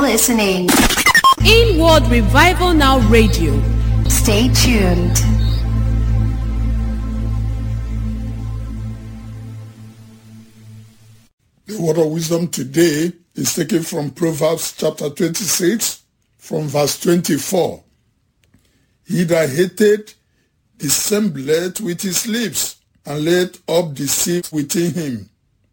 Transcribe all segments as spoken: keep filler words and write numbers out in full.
listening. Inward Revival Now Radio. Stay tuned. The word of wisdom today is taken from Proverbs chapter twenty-six, from verse twenty-four. He that hated dissembleth with his lips, and laid up deceit within him.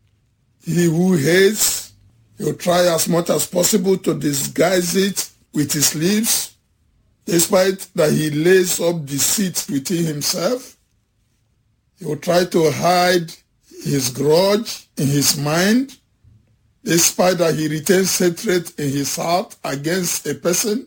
He who hates, he will try as much as possible to disguise it with his lips, despite that he lays up deceit within himself. He will try to hide his grudge in his mind, despite that he retains hatred in his heart against a person.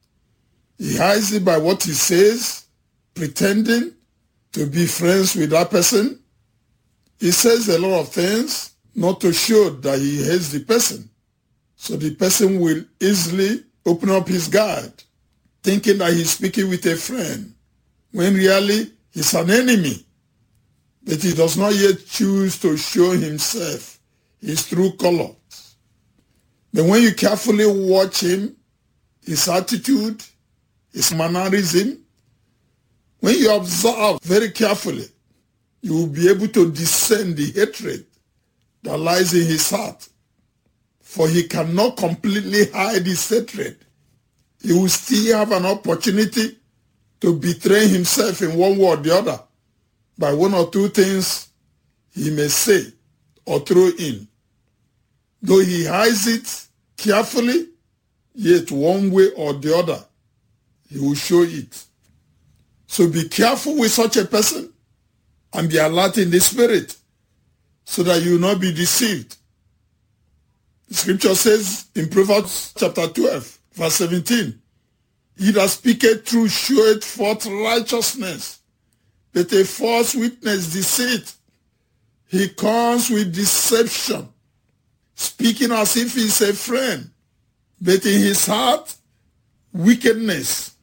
He hides it by what he says, pretending to be friends with that person. He says a lot of things not to show that he hates the person. So the person will easily open up his guard, thinking that he's speaking with a friend, when really he's an enemy. But he does not yet choose to show himself his true colors. Then when you carefully watch him, his attitude, his mannerism, when you observe very carefully, you will be able to discern the hatred that lies in his heart. For he cannot completely hide his hatred. He will still have an opportunity to betray himself in one way or the other by one or two things he may say or throw in. Though he hides it carefully, yet one way or the other, he will show it. So be careful with such a person and be alert in the spirit so that you will not be deceived. The scripture says in Proverbs chapter twelve, verse seventeen, he that speaketh truth showeth forth righteousness, but a false witness deceit. He comes with deception, speaking as if he is a friend, but in his heart, wickedness.